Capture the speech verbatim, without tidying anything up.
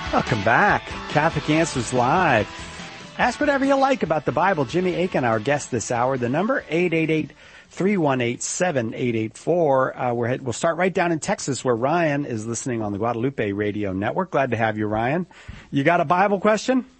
Welcome back. Catholic Answers Live. Ask whatever you like about the Bible. Jimmy Akin, our guest this hour. The number, eight eight eight, three one eight, seven eight eight four. Uh, we're head, we'll start right down in Texas where Ryan is listening on the Guadalupe Radio Network. Glad to have you, Ryan. You got a Bible question?